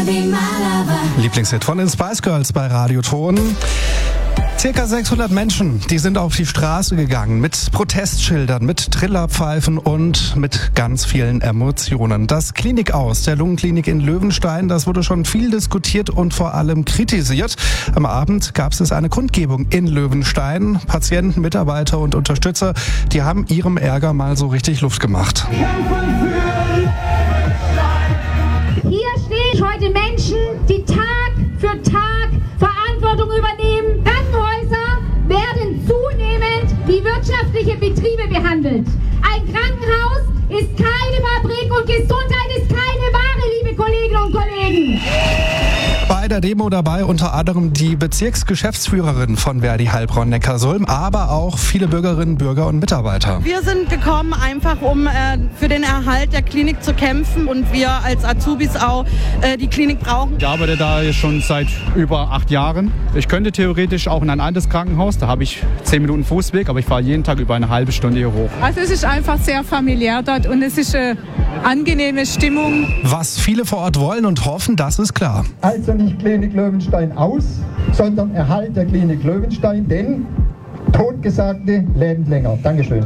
Lieblingshit von den Spice Girls bei Radioton. Circa 600 Menschen, die sind auf die Straße gegangen mit Protestschildern, mit Trillerpfeifen und mit ganz vielen Emotionen. Das Klinikaus der Lungenklinik in Löwenstein, das wurde schon viel diskutiert und vor allem kritisiert. Am Abend gab es eine Kundgebung in Löwenstein. Patienten, Mitarbeiter und Unterstützer, die haben ihrem Ärger mal so richtig Luft gemacht. Hier stehen heute Menschen, die Tag für Tag Verantwortung übernehmen. Krankenhäuser werden zunehmend wie wirtschaftliche Betriebe behandelt. Ein Krankenhaus ist keine Fabrik und Gesundheit ist keine Ware, liebe Kolleginnen und Kollegen. Bei der Demo dabei unter anderem die Bezirksgeschäftsführerin von Verdi Heilbronn-Neckarsulm, aber auch viele Bürgerinnen, Bürger und Mitarbeiter. Wir sind gekommen, einfach um für den Erhalt der Klinik zu kämpfen und wir als Azubis auch die Klinik brauchen. Ich arbeite da schon seit über 8 Jahren. Ich könnte theoretisch auch in ein altes Krankenhaus, da habe ich 10 Minuten Fußweg, aber ich fahre jeden Tag über eine halbe Stunde hier hoch. Also es ist einfach sehr familiär dort und es ist eine angenehme Stimmung. Was viele vor Ort wollen und hoffen, das ist klar. Also nicht Klinik Löwenstein aus, sondern Erhalt der Klinik Löwenstein, denn Totgesagte leben länger. Dankeschön.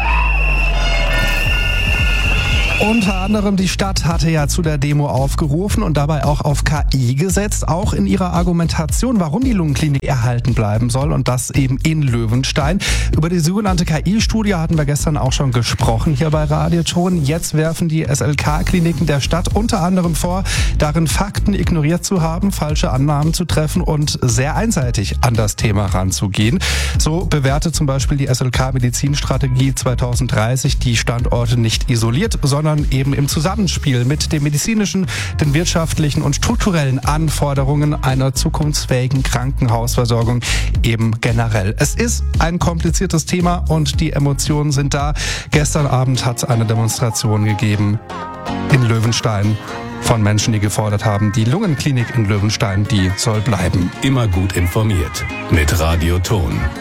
Unter anderem die Stadt hatte ja zu der Demo aufgerufen und dabei auch auf KI gesetzt, auch in ihrer Argumentation, warum die Lungenklinik erhalten bleiben soll und das eben in Löwenstein. Über die sogenannte KI-Studie hatten wir gestern auch schon gesprochen hier bei Radioton. Jetzt werfen die SLK-Kliniken der Stadt unter anderem vor, darin Fakten ignoriert zu haben, falsche Annahmen zu treffen und sehr einseitig an das Thema ranzugehen. So bewertet zum Beispiel die SLK-Medizinstrategie 2030 die Standorte nicht isoliert, sondern eben im Zusammenspiel mit den medizinischen, den wirtschaftlichen und strukturellen Anforderungen einer zukunftsfähigen Krankenhausversorgung eben generell. Es ist ein kompliziertes Thema und die Emotionen sind da. Gestern Abend hat es eine Demonstration gegeben in Löwenstein von Menschen, die gefordert haben, die Lungenklinik in Löwenstein, die soll bleiben. Immer gut informiert mit Radioton.